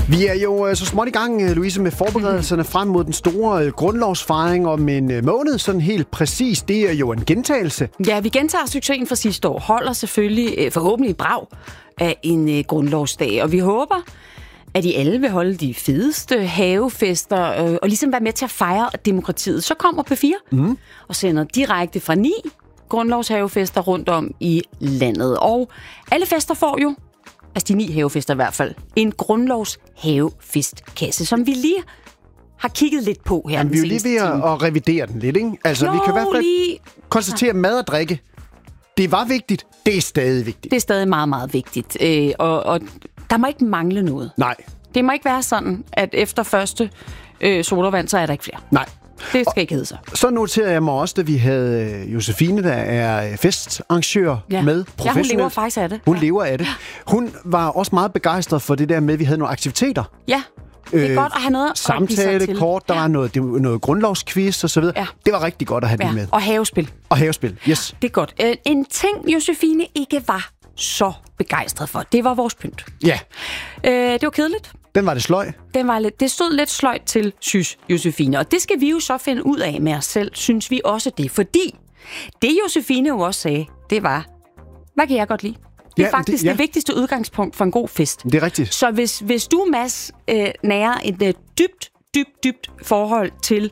Vi er jo så småt i gang, Louise, med forberedelserne frem mod den store grundlovsfejring om en måned. Sådan helt præcis. Det er jo en gentagelse. Ja, vi gentager succesen fra sidste år. Holder selvfølgelig forhåbentlig brag af en grundlovsdag. Og vi håber, at I alle vil holde de fedeste havefester og ligesom være med til at fejre demokratiet. Så kommer P4 og sender direkte fra 9 grundlovshavefester rundt om i landet. Og alle fester får jo, altså de 9 havefester i hvert fald, en grundlovshavefestkasse, som vi lige har kigget lidt på her. Jamen, vi er jo lige ved at revidere den lidt, ikke? Altså, vi kan i hvert fald konstatere, mad og drikke, det var vigtigt, det er stadig vigtigt. Det er stadig meget, meget vigtigt. Og der må ikke mangle noget. Nej. Det må ikke være sådan, at efter første sodavand, så er der ikke flere. Nej. Det skal ikke hedde sig. Så noterer jeg mig også, da vi havde Josefine, der er festarrangør med professionelt. Ja, hun lever faktisk af det. Hun lever af det. Hun var også meget begejstret for det der med, at vi havde nogle aktiviteter. Ja, det er godt at have noget at samtale, kort, der var noget grundlovsquiz og så videre. Ja. Det var rigtig godt at have det med. Og havespil. Og havespil, yes. Det er godt. En ting, Josefine ikke var så begejstret for, det var vores pynt. Ja. Det var kedeligt. Den var det sløj. Det stod lidt sløjt til, synes Josefine. Og det skal vi jo så finde ud af med os selv, synes vi også det. Fordi det Josefine jo også sagde, det var, hvad kan jeg godt lide? Det er faktisk det vigtigste udgangspunkt for en god fest. Det er rigtigt. Så hvis du, Mads, nærer et dybt forhold til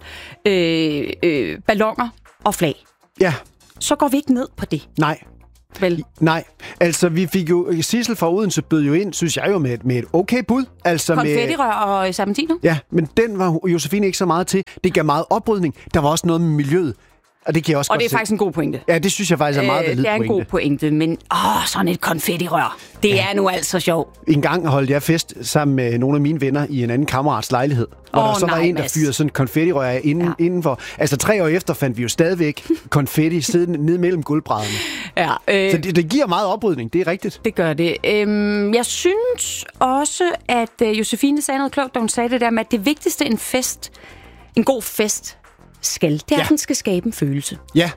balloner og flag, så går vi ikke ned på det. Nej. Vel? Nej, altså vi fik jo, Sissel fra Odense bød jo ind, synes jeg jo, med et okay bud. Altså konfettirør og serpentiner? Ja, men den var Josefine ikke så meget til. Det gav meget oprydning. Der var også noget med miljøet. Og det kan jeg også og det er faktisk en god pointe. Ja, det synes jeg faktisk er meget valid pointe. Det er en god pointe, men sådan et konfettirør, det er nu altså sjovt. En gang holdt jeg fest sammen med nogle af mine venner i en anden kammerats lejlighed, hvor der så var en, der fyrede sådan et konfettirør indenfor. Altså 3 år efter fandt vi jo stadigvæk konfetti siddende ned mellem gulvbrædderne. Ja, så det giver meget oprydning, det er rigtigt. Det gør det. Jeg synes også, at Josefine sagde noget klogt, da hun sagde det der med, at det vigtigste en god fest, det er, at den skal skabe en følelse. Ja.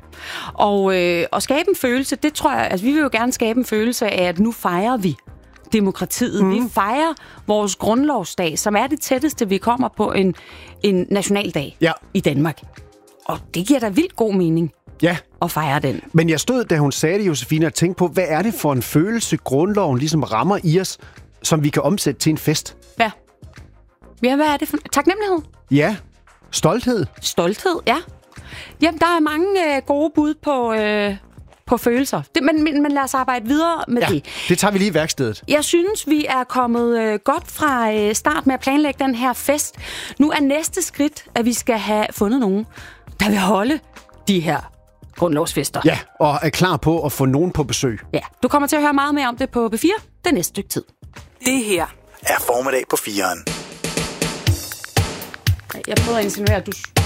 Og skabe en følelse, det tror jeg, altså vi vil jo gerne skabe en følelse af, at nu fejrer vi demokratiet. Vi fejrer vores grundlovsdag, som er det tætteste, vi kommer på en nationaldag i Danmark. Og det giver da vildt god mening at fejre den. Men jeg stod, da hun sagde det, Josefine, og tænkte på, hvad er det for en følelse, grundloven ligesom rammer i os, som vi kan omsætte til en fest? Ja, hvad er det for taknemmelighed? Ja. Stolthed? Stolthed, ja. Jamen, der er mange gode bud på følelser. Men lad os arbejde videre med det. Det tager vi lige i værkstedet. Jeg synes, vi er kommet godt fra start med at planlægge den her fest. Nu er næste skridt, at vi skal have fundet nogen, der vil holde de her grundlovsfester. Ja, og er klar på at få nogen på besøg. Ja, du kommer til at høre meget mere om det på P4 det næste stykke tid. Det her er Formiddag på 4'eren. Jeg prøver at insinuere, at du